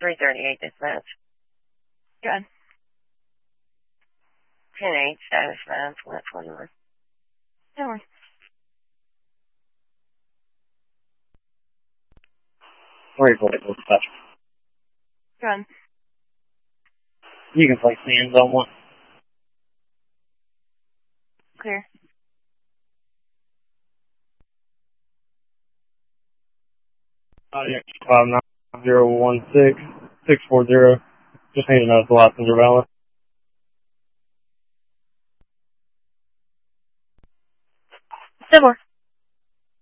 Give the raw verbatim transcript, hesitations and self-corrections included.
three thirty-eight dispatch. Good. ten eight, status nine, flat twenty-one. No worries. Three forty dispatch. Good. You can place hands on one. Clear. Audience five nine zero one six six four zero. Just need to know if the license are valid. Similar.